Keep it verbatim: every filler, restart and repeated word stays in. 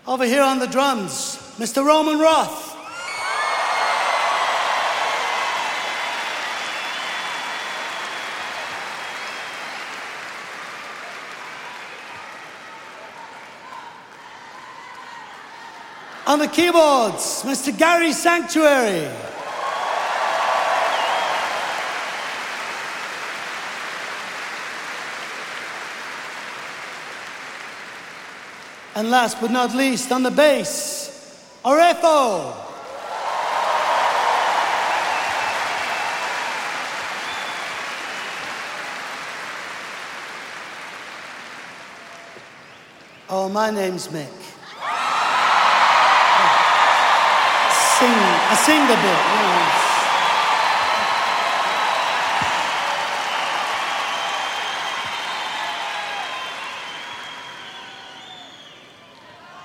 Over here on the drums, Mister Roman Roth. On the keyboards, Mister Gary Sanctuary. And last but not least, on the bass, Orejo. Oh, my name's Mick. I sing, I sing a bit, you know.